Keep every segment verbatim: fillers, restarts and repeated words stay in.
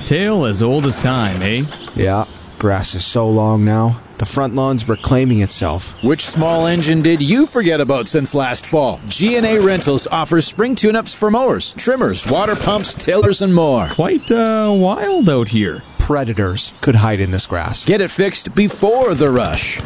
Tale as old as time, eh? Yeah, grass is so long now. The front lawn's reclaiming itself. Which small engine did you forget about since last fall? G and A Rentals offers spring tune-ups for mowers, trimmers, water pumps, tillers, and more. Quite uh, wild out here. Predators could hide in this grass. Get it fixed before the rush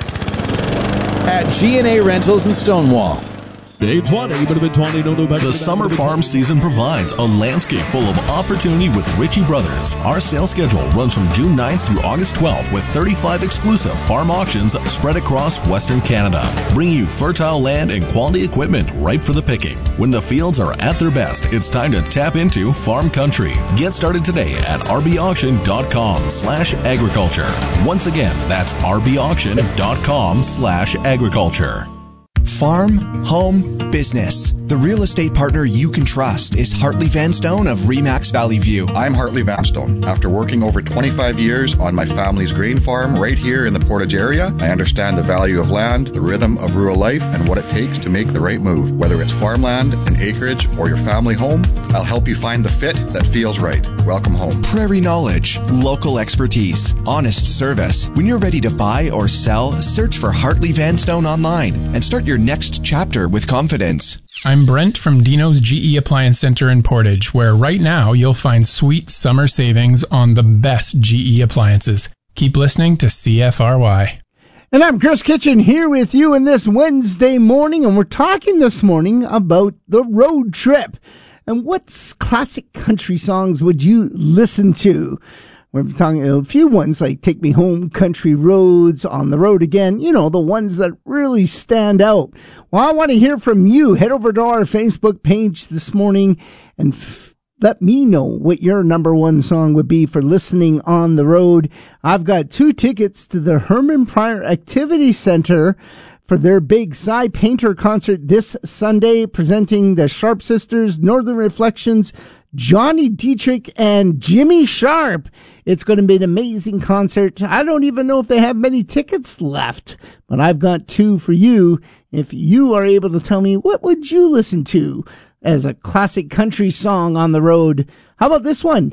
at G and A Rentals in Stonewall. Day twenty, twenty, no, no, the summer farm season provides a landscape full of opportunity with Ritchie Brothers. Our sales schedule runs from June ninth through August twelfth with thirty-five exclusive farm auctions spread across Western Canada. Bring you fertile land and quality equipment ripe for the picking. When the fields are at their best, it's time to tap into farm country. Get started today at rbauction.com slash agriculture. Once again, that's rbauction.com slash agriculture. Farm, home, business. The real estate partner you can trust is Hartley Vanstone of Remax Valley View. I'm Hartley Vanstone. After working over twenty-five years on my family's grain farm right here in the Portage area, I understand the value of land, the rhythm of rural life, and what it takes to make the right move. Whether it's farmland, an acreage, or your family home, I'll help you find the fit that feels right. Welcome home. Prairie knowledge, local expertise, honest service. When you're ready to buy or sell, search for Hartley Vanstone online and start your next chapter with confidence. I'm Brent from Dino's G E Appliance Center in Portage, where right now you'll find sweet summer savings on the best G E appliances. Keep listening to C F R Y. And I'm Chris Kitchen here with you on this Wednesday morning, and we're talking this morning about the road trip. And what classic country songs would you listen to? We're talking a few ones like Take Me Home, Country Roads, On the Road Again, you know, the ones that really stand out. Well, I want to hear from you. Head over to our Facebook page this morning and f- let me know what your number one song would be for listening on the road. I've got two tickets to the Herman Pryor Activity Center for their big Cy Painter concert this Sunday, presenting the Sharp Sisters, Northern Reflections, Johnny Dietrich, and Jimmy Sharp. It's going to be an amazing concert. I don't even know if they have many tickets left, but I've got two for you. If you are able to tell me, what would you listen to as a classic country song on the road? How about this one?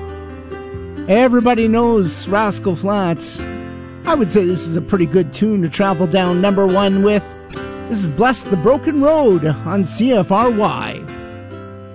Everybody knows Rascal Flatts. I would say this is a pretty good tune to travel down number one with. This is Bless the Broken Road on C F R Y.